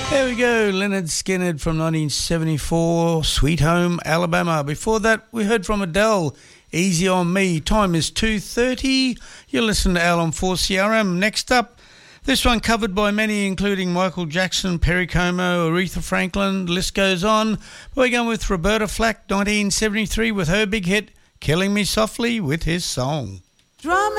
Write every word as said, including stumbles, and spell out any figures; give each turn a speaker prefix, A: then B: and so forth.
A: There we go, Leonard Skinner from nineteen seventy-four, Sweet Home, Alabama. Before that, we heard from Adele, Easy on Me. Time is two thirty. You're listening to Al on four C R M. Next up, this one covered by many, including Michael Jackson, Perry Como, Aretha Franklin, the list goes on. We're going with Roberta Flack, nineteen seventy-three, with her big hit, Killing Me Softly, with his song.
B: Drum